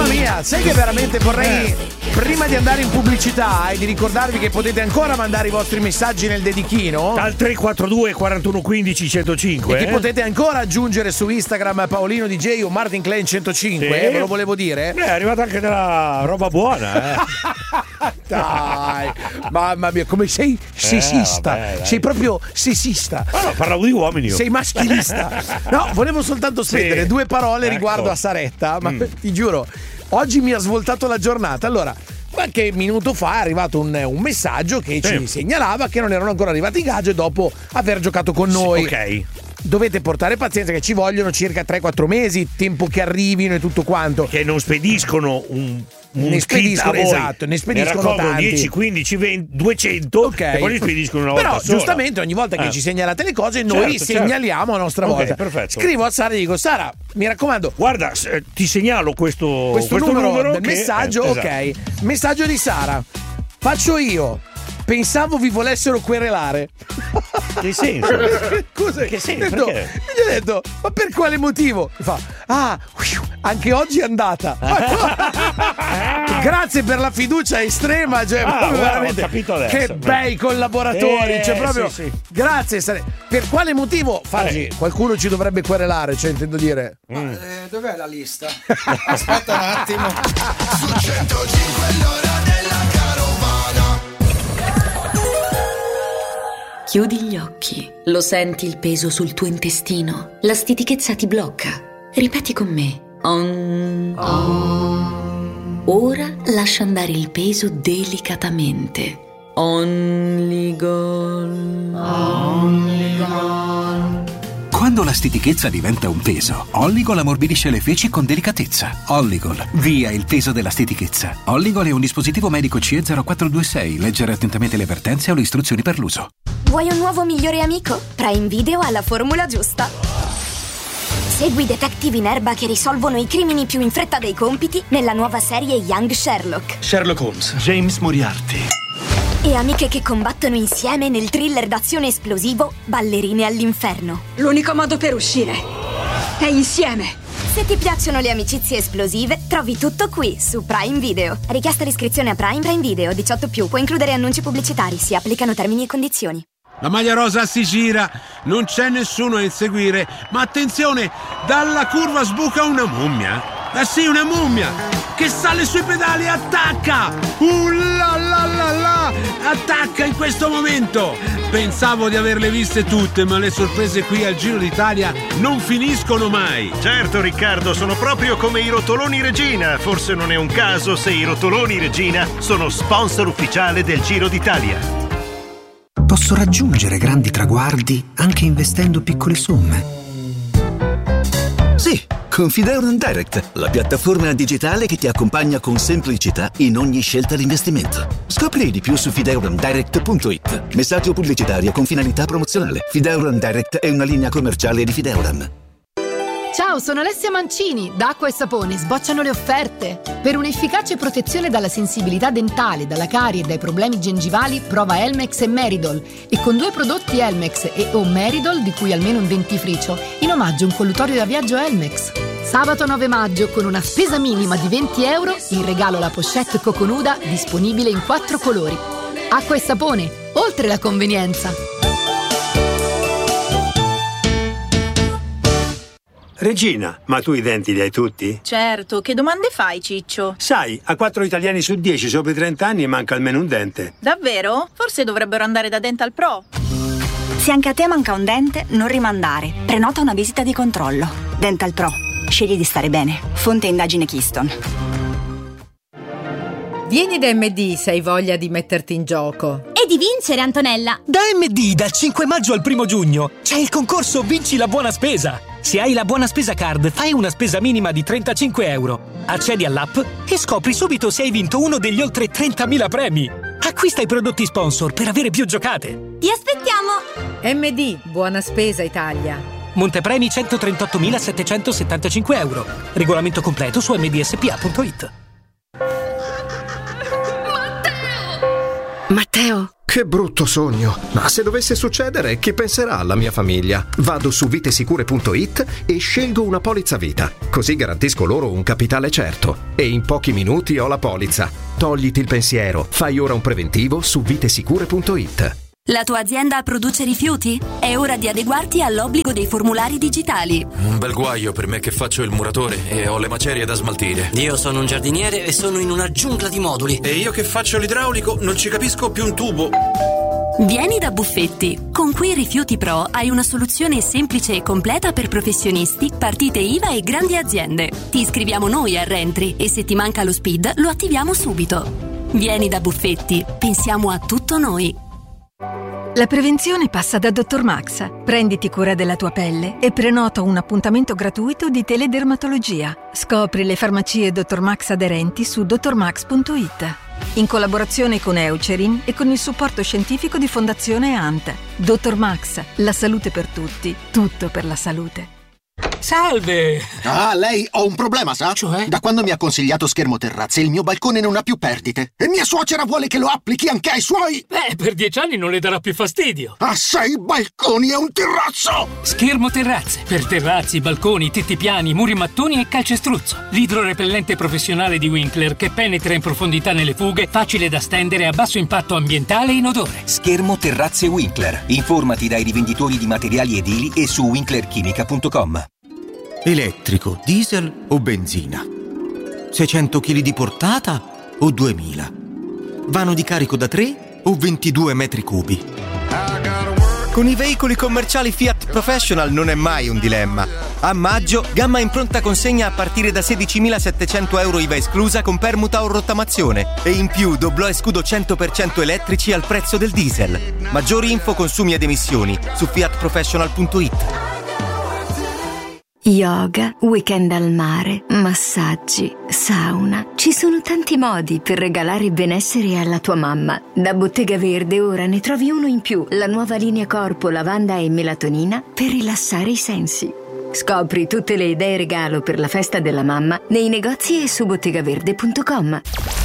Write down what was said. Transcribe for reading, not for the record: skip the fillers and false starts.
Mamma mia, sai che veramente vorrei, prima di andare in pubblicità e di ricordarvi che potete ancora mandare i vostri messaggi nel dedichino al 342 41 15 105 e che potete ancora aggiungere su Instagram Paolino DJ o Martin Klein 105, ve lo volevo dire. È arrivata anche della roba buona. Dai, mamma mia, come sei sessista, vabbè, sei proprio sessista. No, parlavo di uomini io. Sei maschilista. No, volevo soltanto spendere due parole riguardo a Saretta, ma ti giuro, oggi mi ha svoltato la giornata. Allora, qualche minuto fa è arrivato un messaggio che ci segnalava che non erano ancora arrivati i gadget dopo aver giocato con noi. Ok. Dovete portare pazienza che ci vogliono circa 3-4 mesi, tempo che arrivino e tutto quanto. Che non spediscono ne spediscono, esatto, ne spediscono tanti. 10, 15, 20, 200 e poi li spediscono una volta Però sola. giustamente ogni volta che ci segnalate le cose noi segnaliamo a nostra volta. Perfetto. Scrivo a Sara e dico: Sara, mi raccomando, guarda, ti segnalo questo numero del messaggio. Ok, messaggio di Sara. Faccio io. Pensavo vi volessero querelare. Che senso? Scusa, che senso? Perché? Gli ho detto, ma per quale motivo? Mi fa, anche oggi è andata. Grazie per la fiducia estrema, cioè, veramente, ho capito adesso. che bei collaboratori, cioè proprio sì. Grazie. Per quale motivo? Qualcuno ci dovrebbe querelare, cioè intendo dire. Dov'è la lista? Aspetta un attimo. Su 105 l'ora della carovana. Chiudi gli occhi, lo senti il peso sul tuo intestino, la stitichezza ti blocca. Ripeti con me. Ora lascia andare il peso delicatamente. Onligol. Quando la stitichezza diventa un peso, Olligol ammorbidisce le feci con delicatezza. Olligol, via il peso della stitichezza. Olligol è un dispositivo medico CE 0426. Leggere attentamente le avvertenze o le istruzioni per l'uso. Vuoi un nuovo migliore amico? Prime Video ha la formula giusta. Segui detective in erba che risolvono i crimini più in fretta dei compiti nella nuova serie Young Sherlock. Sherlock Holmes, James Moriarty. E amiche che combattono insieme nel thriller d'azione esplosivo Ballerine all'inferno. L'unico modo per uscire è insieme. Se ti piacciono le amicizie esplosive, trovi tutto qui su Prime Video. Richiesta d'iscrizione a Prime Video 18+, può includere annunci pubblicitari, si applicano termini e condizioni. La maglia rosa si gira, non c'è nessuno a inseguire, ma attenzione, dalla curva sbuca una mummia. Sì, una mummia che sale sui pedali e attacca. La la la la, attacca in questo momento. Pensavo di averle viste tutte, ma le sorprese qui al Giro d'Italia non finiscono mai. Certo, Riccardo, sono proprio come i rotoloni Regina. Forse non è un caso se i rotoloni Regina sono sponsor ufficiale del Giro d'Italia. Posso raggiungere grandi traguardi anche investendo piccole somme. Sì, con Fideuram Direct, la piattaforma digitale che ti accompagna con semplicità in ogni scelta di investimento. Scopri di più su fideuramdirect.it. Messaggio pubblicitario con finalità promozionale. Fideuram Direct è una linea commerciale di Fideuram. Ciao, sono Alessia Mancini. Da Acqua e Sapone sbocciano le offerte. Per un'efficace protezione dalla sensibilità dentale, dalla carie e dai problemi gengivali, prova Elmex e Meridol. E con 2 prodotti Elmex e o Meridol, di cui almeno un dentifricio, in omaggio un collutorio da viaggio Elmex. Sabato 9 maggio, con una spesa minima di €20, in regalo la pochette Coconuda, disponibile in 4 colori. Acqua e Sapone, oltre la convenienza. Regina, ma tu i denti li hai tutti? Certo, che domande fai, Ciccio? Sai, a 4 italiani su 10 sopra i 30 anni manca almeno un dente. Davvero? Forse dovrebbero andare da Dental Pro. Se anche a te manca un dente, non rimandare. Prenota una visita di controllo. Dental Pro. Scegli di stare bene. Fonte indagine Keystone. Vieni da MD se hai voglia di metterti in gioco. E di vincere, Antonella! Da MD, dal 5 maggio al 1 giugno, c'è il concorso Vinci la buona spesa. Se hai la buona spesa card, fai una spesa minima di €35. Accedi all'app e scopri subito se hai vinto uno degli oltre 30.000 premi. Acquista i prodotti sponsor per avere più giocate. Ti aspettiamo! MD, buona spesa Italia. Montepremi €138.775. Regolamento completo su mdspa.it. Matteo? Che brutto sogno. Ma se dovesse succedere, chi penserà alla mia famiglia? Vado su vitesicure.it e scelgo una polizza vita. Così garantisco loro un capitale certo. E in pochi minuti ho la polizza. Togliti il pensiero. Fai ora un preventivo su vitesicure.it. La tua azienda produce rifiuti? È ora di adeguarti all'obbligo dei formulari digitali. Un bel guaio per me che faccio il muratore e ho le macerie da smaltire. Io sono un giardiniere e sono in una giungla di moduli. E io che faccio l'idraulico non ci capisco più un tubo. Vieni da Buffetti. Con Qui Rifiuti Pro hai una soluzione semplice e completa per professionisti, partite IVA e grandi aziende. Ti iscriviamo noi a Rentry e se ti manca lo SPID lo attiviamo subito. Vieni da Buffetti. Pensiamo a tutto noi. La prevenzione passa da Dr. Max. Prenditi cura della tua pelle e prenota un appuntamento gratuito di teledermatologia. Scopri le farmacie Dr. Max aderenti su drmax.it. In collaborazione con Eucerin e con il supporto scientifico di Fondazione Ant. Dr. Max, la salute per tutti, tutto per la salute. Salve! Ah, lei ho un problema, sa? Cioè? Da quando mi ha consigliato Schermo Terrazze, il mio balcone non ha più perdite. E mia suocera vuole che lo applichi anche ai suoi... Per 10 anni non le darà più fastidio. Ha 6 balconi e un terrazzo! Schermo Terrazze. Per terrazzi, balconi, tetti piani, muri mattoni e calcestruzzo. L'idrorepellente professionale di Winkler che penetra in profondità nelle fughe, facile da stendere, a basso impatto ambientale e inodore. Schermo Terrazze Winkler. Informati dai rivenditori di materiali edili e su winklerchimica.com. Elettrico, diesel o benzina? 600 kg di portata o 2000? Vano di carico da 3 o 22 metri cubi? Con i veicoli commerciali Fiat Professional non è mai un dilemma. A maggio, gamma in pronta consegna a partire da 16.700 euro IVA esclusa con permuta o rottamazione. E in più doblò e scudo 100% elettrici al prezzo del diesel. Maggiori info, consumi ed emissioni su fiatprofessional.it. Yoga, weekend al mare, massaggi, sauna. Ci sono tanti modi per regalare benessere alla tua mamma. Da Bottega Verde ora ne trovi uno in più, la nuova linea corpo, lavanda e melatonina per rilassare i sensi. Scopri tutte le idee regalo per la festa della mamma nei negozi e su bottegaverde.com.